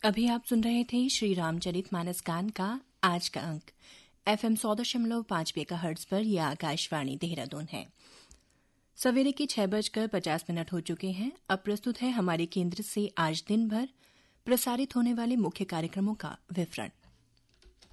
अभी आप सुन रहे थे श्री रामचरितमानस गान का आज का अंक FM 100.5 मेगाहर्ट्ज पर। यह आकाशवाणी देहरादून है। सवेरे के 6:50 हो चुके हैं। अब प्रस्तुत है हमारे केंद्र से आज दिन भर प्रसारित होने वाले मुख्य कार्यक्रमों का विवरण।